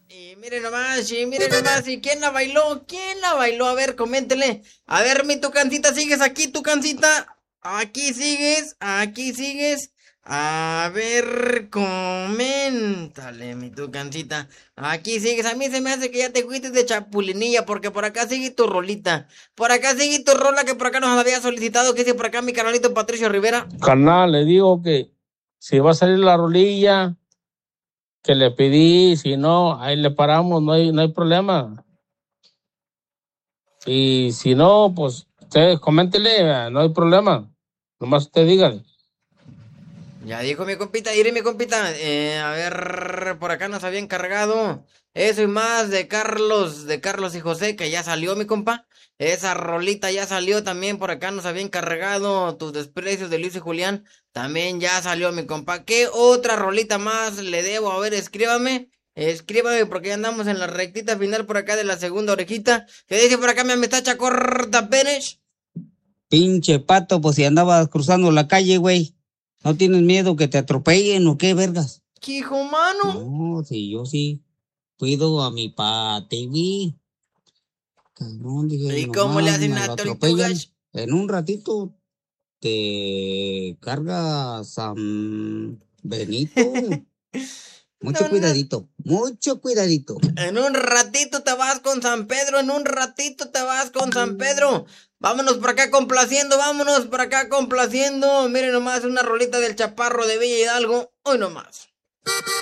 Y miren nomás, ¿y quién la bailó? ¿Quién la bailó? A ver, coméntele. A ver, mi Tucancita, ¿sigues aquí, Tucancita? Aquí sigues, aquí sigues. A ver, coméntale, mi Tucancita. Aquí sigues. A mí se me hace que ya te fuiste de chapulinilla, porque por acá sigue tu rolita. Por acá sigue tu rola que por acá nos había solicitado. ¿Qué dice por acá mi canalito Patricio Rivera? Carnal, le digo que si va a salir la rolilla que le pedí, si no, ahí le paramos, no hay problema. Y si no, pues usted coméntele, no hay problema. Nomás usted dígale. Ya dijo mi compita, iré mi compita. A ver, por acá nos habían cargado. Eso y más de Carlos y José, que ya salió mi compa. Esa rolita ya salió también. Por acá nos habían cargado tus desprecios de Luis y Julián. También ya salió mi compa. ¿Qué otra rolita más le debo? A ver, escríbame. Escríbame porque ya andamos en la rectita final por acá de la segunda orejita. ¿Qué dice por acá mi amestacha corta Pérez? Pinche pato, pues si andabas cruzando la calle, güey. ¿No tienes miedo que te atropellen o qué, vergas? ¿Qué hijo mano? No, sí, yo sí. Cuido a mi pati, güey. Cabrón, dije, ¿Y cómo le nomás hacen me lo a atropellan. tortugas? En un ratito te cargas a Benito. No, Mucho no. cuidadito, mucho cuidadito. En un ratito te vas con San Pedro, en un ratito te vas con San Pedro. Vámonos por acá complaciendo, vámonos por acá complaciendo. Miren nomás una rolita del Chaparro de Villa Hidalgo. Hoy nomás.